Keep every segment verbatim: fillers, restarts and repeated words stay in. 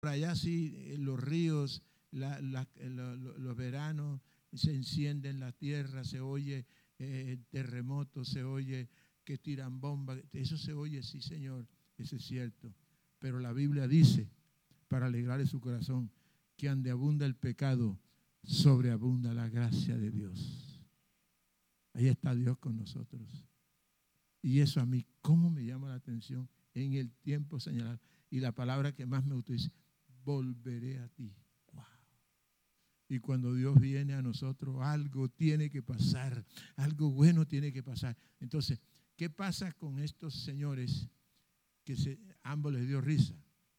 Por allá sí, los ríos, la, la, la, los veranos, se encienden la tierra, se oye eh, terremotos, se oye que tiran bombas. Eso se oye, sí, Señor, eso es cierto. Pero la Biblia dice, para alegrarle su corazón, que donde abunda el pecado, sobreabunda la gracia de Dios. Ahí está Dios con nosotros. Y eso a mí, ¿cómo me llama la atención? En el tiempo señalado. Y la palabra que más me utiliza, volveré a ti. Wow. Y cuando Dios viene a nosotros, algo tiene que pasar, algo bueno tiene que pasar. Entonces, ¿qué pasa con estos señores que se, ambos les dio risa?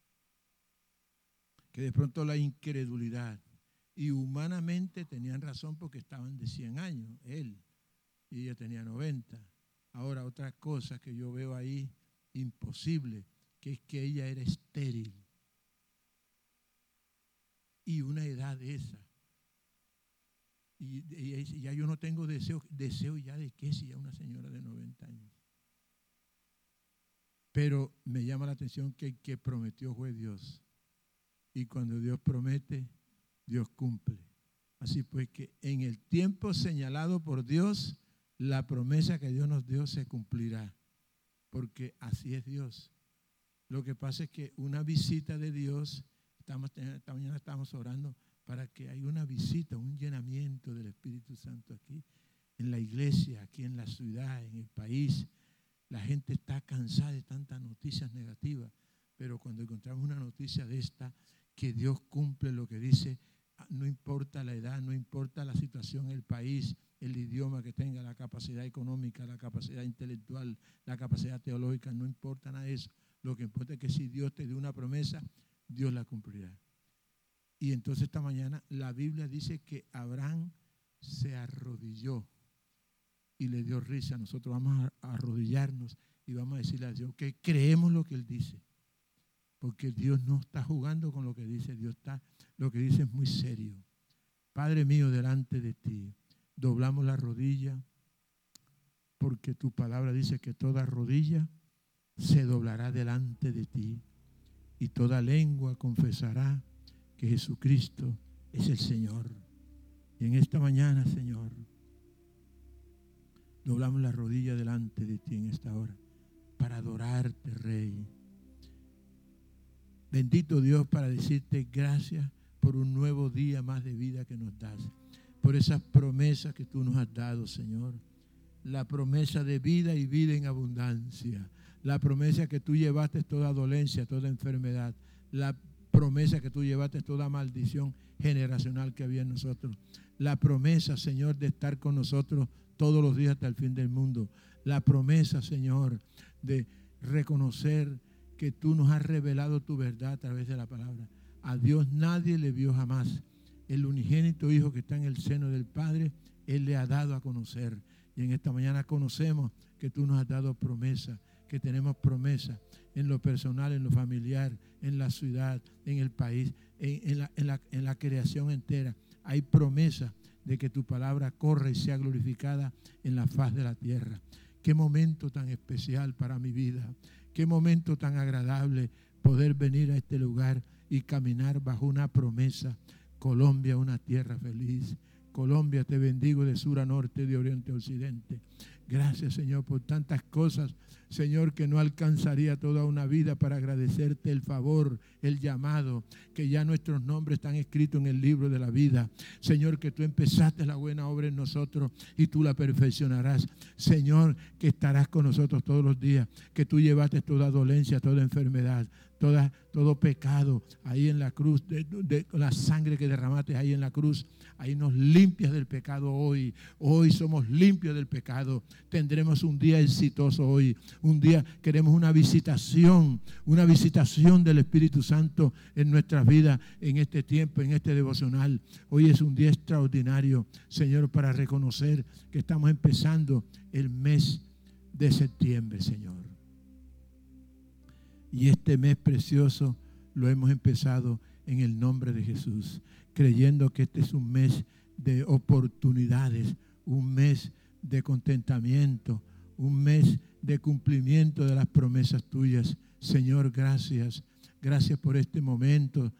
Que de pronto la incredulidad, y humanamente tenían razón porque estaban de cien años, él, y ella tenía noventa. Ahora, otra cosa que yo veo ahí imposible, que es que ella era estéril. Y una edad esa. Y, y, y ya yo no tengo deseo, deseo ya de qué si ya una señora de noventa años. Pero me llama la atención que el que prometió fue Dios. Y cuando Dios promete, Dios cumple. Así pues que en el tiempo señalado por Dios, la promesa que Dios nos dio se cumplirá. Porque así es Dios. Lo que pasa es que una visita de Dios, estamos, esta mañana estamos orando para que haya una visita, un llenamiento del Espíritu Santo aquí, en la iglesia, aquí en la ciudad, en el país. La gente está cansada de tantas noticias negativas, pero cuando encontramos una noticia de esta, que Dios cumple lo que dice, no importa la edad, no importa la situación, el país, el idioma que tenga, la capacidad económica, la capacidad intelectual, la capacidad teológica, no importa nada de eso. Lo que importa es que si Dios te dio una promesa, Dios la cumplirá. Y entonces esta mañana la Biblia dice que Abraham se arrodilló y le dio risa. Nosotros vamos a arrodillarnos y vamos a decirle a Dios que creemos lo que Él dice. Porque Dios no está jugando con lo que dice. Dios está, lo que dice es muy serio. Padre mío, delante de ti, doblamos la rodilla porque tu palabra dice que toda rodilla se doblará delante de ti y toda lengua confesará que Jesucristo es el Señor. Y en esta mañana, Señor, doblamos la rodilla delante de ti en esta hora para adorarte, Rey. Bendito Dios, para decirte gracias por un nuevo día más de vida que nos das, por esas promesas que tú nos has dado, Señor. La promesa de vida y vida en abundancia. La promesa que tú llevaste toda dolencia, toda enfermedad. La promesa que tú llevaste toda maldición generacional que había en nosotros. La promesa, Señor, de estar con nosotros todos los días hasta el fin del mundo. La promesa, Señor, de reconocer que tú nos has revelado tu verdad a través de la palabra. A Dios nadie le vio jamás. El unigénito Hijo que está en el seno del Padre, Él le ha dado a conocer. Y en esta mañana conocemos que tú nos has dado promesa, que tenemos promesa en lo personal, en lo familiar, en la ciudad, en el país, en, en, la, en, la, en la creación entera. Hay promesa de que tu palabra corra y sea glorificada en la faz de la tierra. Qué momento tan especial para mi vida. Qué momento tan agradable poder venir a este lugar y caminar bajo una promesa. Colombia, una tierra feliz. Colombia, te bendigo de sur a norte, de oriente a occidente. Gracias, Señor, por tantas cosas, Señor, que no alcanzaría toda una vida para agradecerte el favor, el llamado, que ya nuestros nombres están escritos en el libro de la vida. Señor, que tú empezaste la buena obra en nosotros y tú la perfeccionarás. Señor, que estarás con nosotros todos los días, que tú llevaste toda dolencia, toda enfermedad, toda, todo pecado ahí en la cruz, de, de, la sangre que derramaste ahí en la cruz, ahí nos limpias del pecado hoy. Hoy somos limpios del pecado. Tendremos un día exitoso hoy. Un día queremos una visitación, una visitación del Espíritu Santo en nuestras vidas en este tiempo, en este devocional. Hoy es un día extraordinario, Señor, para reconocer que estamos empezando el mes de septiembre, Señor. Y este mes precioso lo hemos empezado en el nombre de Jesús, creyendo que este es un mes de oportunidades, un mes de contentamiento, un mes de cumplimiento de las promesas tuyas. Señor, gracias. Gracias por este momento